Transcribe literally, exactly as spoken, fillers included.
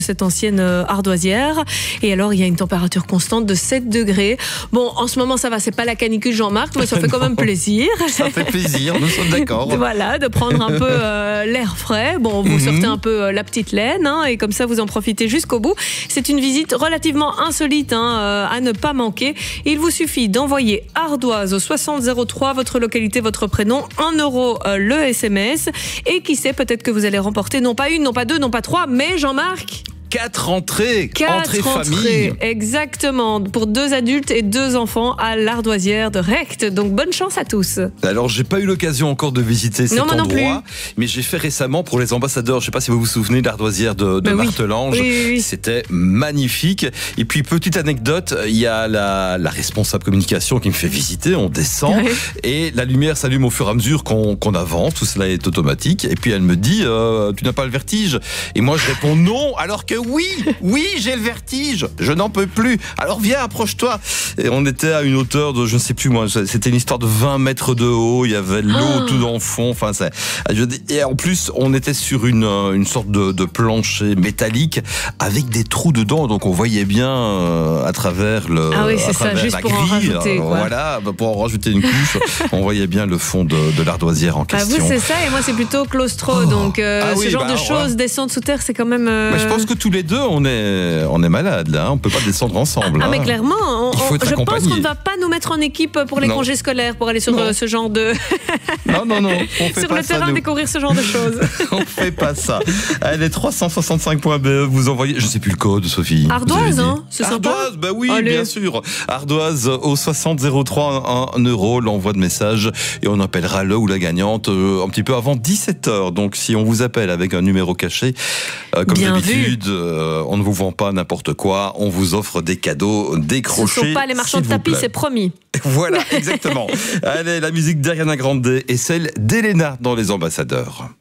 cette ancienne ardoisière. Et alors, il y a une température constante de sept degrés. Bon, en ce moment, ça va, c'est pas la canicule, Jean-Marc, mais ça fait quand même plaisir. Ça fait plaisir, nous sommes d'accord. Voilà, de prendre un peu euh, l'air frais. Bon, vous mm-hmm. sortez un peu euh, la petite laine, hein, et comme ça, vous en profitez jusqu'au bout. C'est une visite relativement insolite, hein, euh, à ne pas manquer. Il vous suffit d'envoyer Ardoise au soixante zéro trois, votre localité, votre prénom, un euro euh, le S M S. Et qui sait, peut-être que vous allez remporter non pas une, non pas deux, non pas trois, mais Jean-Marc... Quatre entrées, Quatre entrées famille. Entrées, exactement, pour deux adultes et deux enfants à l'Ardoisière de Recht. Donc bonne chance à tous. Alors j'ai pas eu l'occasion encore de visiter cet non, endroit, mais j'ai fait récemment pour les ambassadeurs. Je sais pas si vous vous souvenez de l'Ardoisière de, de ben Martelange. Oui. Oui, oui. C'était magnifique. Et puis petite anecdote, il y a la, la responsable communication qui me fait visiter. On descend oui. et la lumière s'allume au fur et à mesure qu'on qu'on avance. Tout cela est automatique. Et puis elle me dit euh, tu n'as pas le vertige? Et moi je réponds non, alors que oui, oui, j'ai le vertige, je n'en peux plus. Alors viens, approche-toi. Et on était à une hauteur de, je ne sais plus moi, c'était une histoire de vingt mètres de haut, il y avait l'eau oh. tout dans le fond. Enfin, ça, et en plus, on était sur une, une sorte de, de plancher métallique avec des trous dedans, donc on voyait bien euh, à travers le. Ah oui, c'est ça, juste pour grille, en rajouter. Quoi. Voilà, pour en rajouter une couche, on voyait bien le fond de, de l'Ardoisière en question. Bah vous, c'est ça, et moi, c'est plutôt claustro, oh. donc euh, ah oui, ce genre bah, de choses, ouais. descendre sous terre, c'est quand même. Euh... Mais je pense que tous les deux, on est, on est malades là, on peut pas descendre ensemble. Ah, hein. mais clairement, on, Il faut être je accompagné. pense qu'on ne va pas nous mettre en équipe pour les non. congés scolaires pour aller sur non. ce genre de. Non, non, non. On fait sur pas le ça, terrain nous. découvrir ce genre de choses. On fait pas ça. Allez, trois cent soixante-cinq point B E, vous envoyez, je sais plus le code, Sophie. Ardoise, hein, c'est sympa. Ardoise, bah oui, Allez. bien sûr. Ardoise au soixante zéro trois, un euro, l'envoi de message, et on appellera le ou la gagnante euh, un petit peu avant dix-sept heures. Donc si on vous appelle avec un numéro caché, euh, comme d'habitude, euh, on ne vous vend pas n'importe quoi, on vous offre des cadeaux décrochés. Ce ne sont pas les marchands de tapis, c'est promis. Voilà, exactement. Allez, la musique d'Ariana Grande et celle d'Elena dans Les Ambassadeurs.